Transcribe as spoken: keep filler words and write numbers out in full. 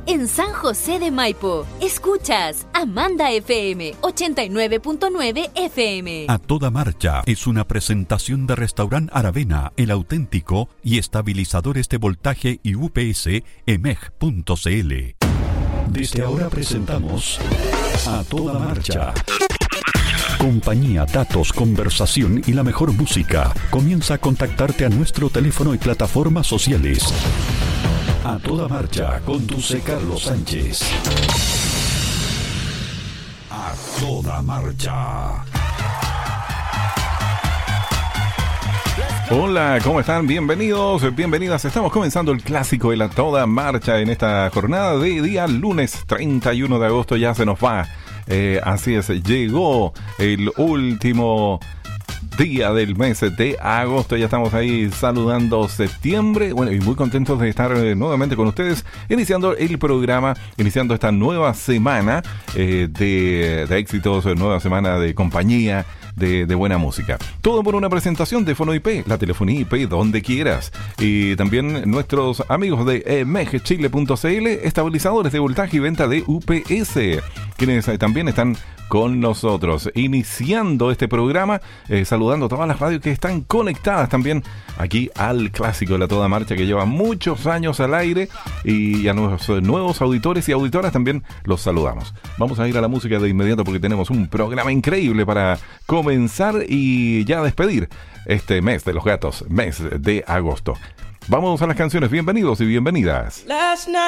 en San José de Maipo. Escuchas Amanda F M ochenta y nueve punto nueve F M. A Toda Marcha es una presentación de Restaurant Aravena, el auténtico, y estabilizadores de voltaje y U P S E M E G punto C L. Desde ahora presentamos A Toda Marcha. Compañía, datos, conversación y la mejor música. Comienza a contactarte a nuestro teléfono y plataformas sociales. A Toda Marcha, conduce Carlos Sánchez. A Toda Marcha. Hola, ¿cómo están? Bienvenidos, bienvenidas. Estamos comenzando el clásico de la Toda Marcha en esta jornada de día lunes treinta y uno de agosto. Ya se nos va. Eh, así es, llegó el último día del mes de agosto. Ya estamos ahí saludando septiembre. Bueno, y muy contentos de estar eh, nuevamente con ustedes, iniciando el programa, iniciando esta nueva semana eh, de, de éxitos, nueva semana de compañía, De, de buena música. Todo por una presentación de Fono I P, la telefonía I P donde quieras. Y también nuestros amigos de E M E G Chile punto C L, estabilizadores de voltaje y venta de U P S, quienes eh, también están con nosotros, iniciando este programa, eh, saludando a todas las radios que están conectadas también aquí al clásico de la Toda Marcha, que lleva muchos años al aire, y a nuestros nuevos auditores y auditoras también los saludamos. Vamos a ir a la música de inmediato porque tenemos un programa increíble para comenzar y ya despedir este mes de los gatos, mes de agosto. Vamos a las canciones. Bienvenidos y bienvenidas.